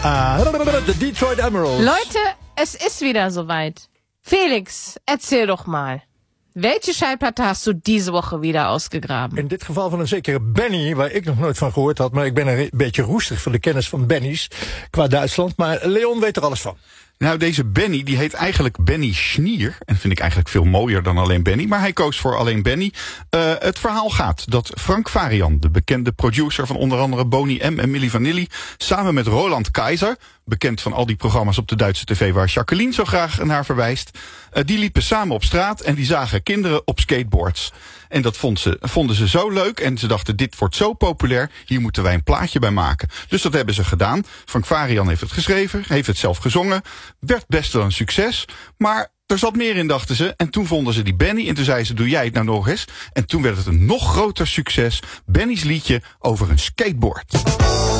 De Detroit Emeralds. Leute, es ist wieder soweit. Felix, erzähl doch mal. Welche Schallplatte hast du diese Woche wieder ausgegraben? In dit geval van een zekere Benny, waar ik nog nooit van gehoord had. Maar ik ben een beetje roestig voor de kennis van Benny's qua Duitsland. Maar Leon weet er alles van. Nou, deze Benny, die heet eigenlijk Benny Schnier. En vind ik eigenlijk veel mooier dan alleen Benny. Maar hij koos voor alleen Benny. Het verhaal gaat dat Frank Farian, de bekende producer van onder andere Boney M. en Milli Vanilli, samen met Roland Keizer, bekend van al die programma's op de Duitse tv waar Jacqueline zo graag naar verwijst, die liepen samen op straat en die zagen kinderen op skateboards. En dat vonden ze zo leuk en ze dachten, dit wordt zo populair, hier moeten wij een plaatje bij maken. Dus dat hebben ze gedaan. Frank Farian heeft het geschreven, heeft het zelf gezongen, werd best wel een succes, maar er zat meer in, dachten ze. En toen vonden ze die Benny en toen zei ze, doe jij het nou nog eens? En toen werd het een nog groter succes, Benny's liedje over een skateboard.